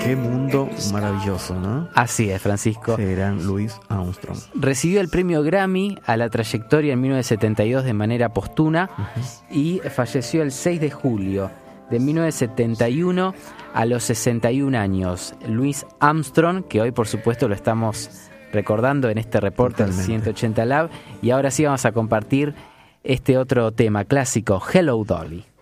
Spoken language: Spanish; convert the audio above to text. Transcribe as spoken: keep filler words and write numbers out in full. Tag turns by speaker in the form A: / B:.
A: Qué mundo maravilloso, ¿no?
B: Así es, Francisco.
A: Ese gran Louis Armstrong.
B: Recibió el premio Grammy a la trayectoria en mil novecientos setenta y dos de manera póstuma uh-huh. y falleció el seis de julio de mil novecientos setenta y uno a los sesenta y un años. Louis Armstrong, que hoy por supuesto lo estamos recordando en este reporte del ciento ochenta Lab. Y ahora sí vamos a compartir este otro tema clásico, Hello Dolly.